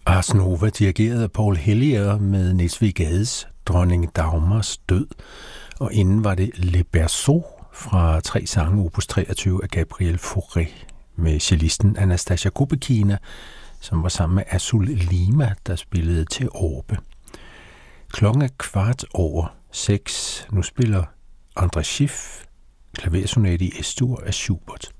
Ars Nova dirigeret af Paul Hillier med Niels W. Gades Dronning Dagmars død, og inden var det Le Berceau fra 3 sange opus 23 af Gabriel Fauré med cellisten Anastasia Kubekina, som var sammen med Azul Lima, der spillede til orbe. Klokken er 5:15. Nu spiller André Schiff klaversonate i S-dur af Schubert.